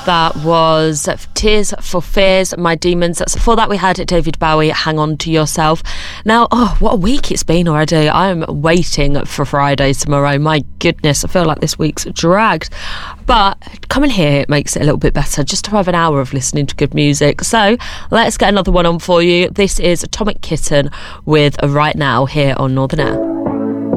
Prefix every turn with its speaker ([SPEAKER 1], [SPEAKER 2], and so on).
[SPEAKER 1] That was Tears for Fears, My Demons. Before that we had David Bowie, Hang On To Yourself. Now, what a week it's been already. I am waiting for Friday tomorrow. My goodness, I feel like this week's dragged. But coming here, it makes it a little bit better just to have an hour of listening to good music. So let's get another one on for you. This is Atomic Kitten with Right Now here on Northern Air.